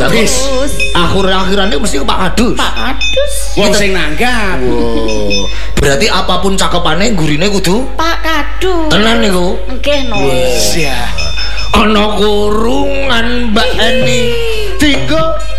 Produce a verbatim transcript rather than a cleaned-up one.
Wis. Akhir-akhiran iki mesti Pak Kadus. Pak Kadus. Wong sing nanggap. Wow. Berarti apapun cakepane gurine kudu Pak Kadus. tenan niku. Nggih no. Wis ya. Ana kurungan Mbak Eni tiga